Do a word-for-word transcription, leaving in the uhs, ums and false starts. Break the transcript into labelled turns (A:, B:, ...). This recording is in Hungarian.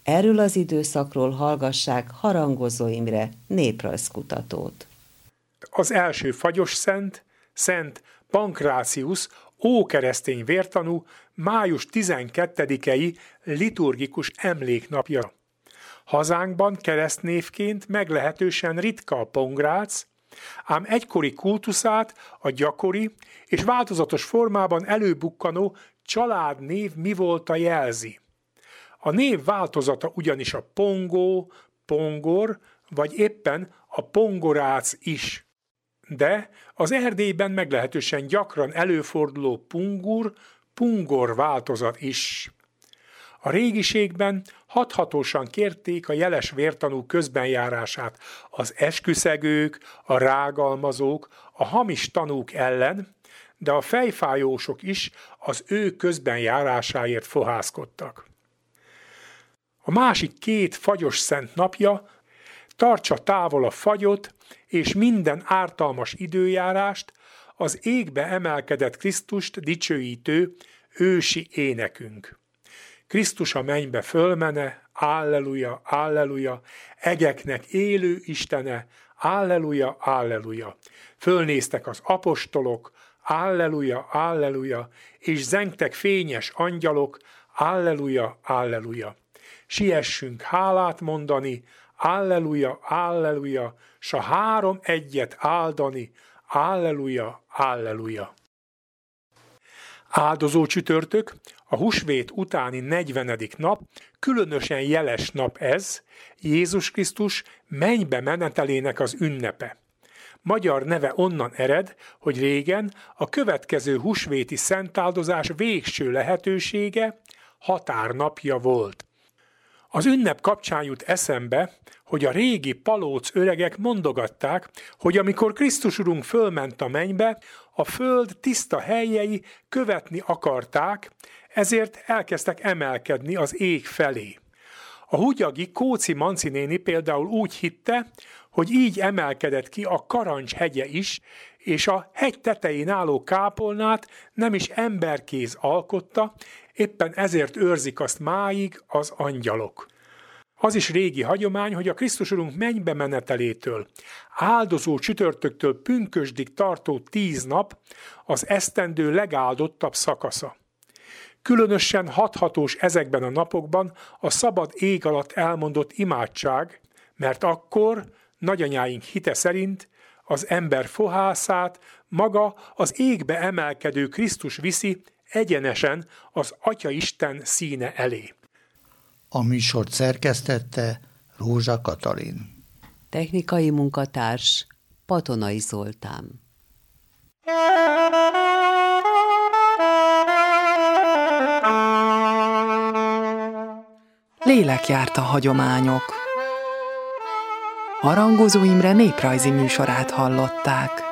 A: Erről az időszakról hallgassák Harangozó Imre néprajzkutatót.
B: Az első fagyos szent, Szent Pankráciusz, ókeresztény vértanú, május tizenkettedikei liturgikus emléknapja. Hazánkban keresztnévként meglehetősen ritka a Pongrác, ám egykori kultuszát a gyakori és változatos formában előbukkanó családnév mivolta jelzi. A név változata ugyanis a Pongó, Pongor, vagy éppen a Pongorác is. De az Erdélyben meglehetősen gyakran előforduló Pungur, Pungor változat is. A régiségben hathatósan kérték a jeles vértanú közbenjárását az esküszegők, a rágalmazók, a hamis tanúk ellen, de a fejfájósok is az ő közbenjárásáért fohászkodtak. A másik két fagyos szent napja tartsa távol a fagyot és minden ártalmas időjárást, az égbe emelkedett Krisztust dicsőítő ősi énekünk. Krisztus a mennybe fölmene, alleluja, alleluja, egeknek élő Istene, alleluja, alleluja. Fölnéztek az apostolok, alleluja, alleluja, és zengtek fényes angyalok, alleluja, alleluja. Siessünk hálát mondani, alleluja, alleluja, s a három egyet áldani, alleluja, alleluja. Áldozó csütörtök, a húsvét utáni negyvenedik nap, különösen jeles nap ez, Jézus Krisztus mennybe menetelének az ünnepe. Magyar neve onnan ered, hogy régen a következő húsvéti szentáldozás végső lehetősége határnapja volt. Az ünnep kapcsán jut eszembe, hogy a régi palóc öregek mondogatták, hogy amikor Krisztus Urunk fölment a mennybe, a föld tiszta helyei követni akarták, ezért elkezdtek emelkedni az ég felé. A húgyagi Kóczi Manci néni például úgy hitte, hogy így emelkedett ki a Karancs hegye is, és a hegy tetején álló kápolnát nem is emberkéz alkotta, éppen ezért őrzik azt máig az angyalok. Az is régi hagyomány, hogy a Krisztus Urunk mennybe menetelétől, áldozó csütörtöktől pünkösdig tartó tíz nap az esztendő legáldottabb szakasza. Különösen hathatós ezekben a napokban a szabad ég alatt elmondott imádság, mert akkor, nagyanyáink hite szerint, az ember fohászát maga az égbe emelkedő Krisztus viszi egyenesen az Atyaisten színe elé.
C: A műsort szerkesztette Rózsa Katalin.
A: Technikai munkatárs Patonai Zoltán.
D: Lélekjárt a hagyományok. Harangozó Imre néprajzi műsorát hallották.